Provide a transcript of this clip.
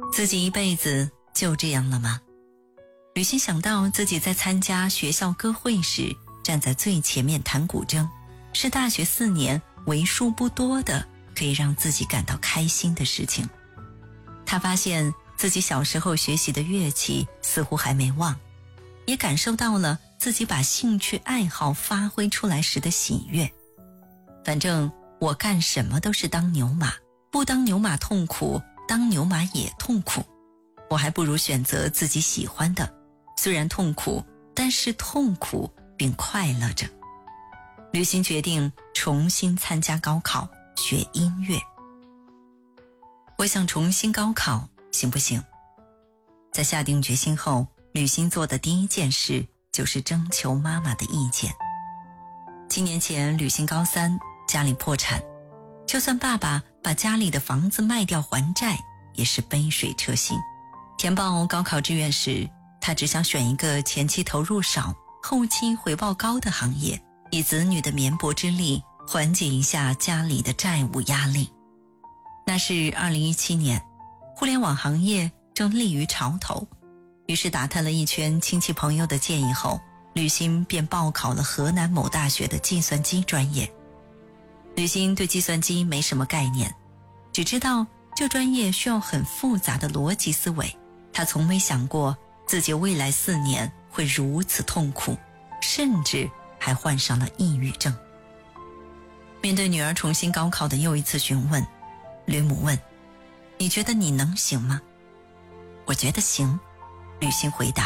自己一辈子就这样了吗？吕欣想到自己在参加学校歌会时站在最前面弹古筝，是大学4年为数不多的可以让自己感到开心的事情。他发现自己小时候学习的乐器似乎还没忘，也感受到了自己把兴趣爱好发挥出来时的喜悦。反正我干什么都是当牛马，不当牛马痛苦，当牛马也痛苦，我还不如选择自己喜欢的，虽然痛苦，但是痛苦并快乐着。吕欣决定重新参加高考，学音乐。我想重新高考，行不行？在下定决心后，吕欣做的第一件事就是征求妈妈的意见。7年前，吕欣高3，家里破产，就算爸爸把家里的房子卖掉还债，也是杯水车薪。填报高考志愿时，他只想选一个前期投入少，后期回报高的行业，以子女的绵薄之力缓解一下家里的债务压力。那是2017年，互联网行业正立于潮头，于是打探了一圈亲戚朋友的建议后，吕欣便报考了河南某大学的计算机专业。吕欣对计算机没什么概念，只知道这专业需要很复杂的逻辑思维，他从没想过自己未来4年会如此痛苦，甚至还患上了抑郁症。面对女儿重新高考的又一次询问，吕母问：你觉得你能行吗？我觉得行，吕欣回答。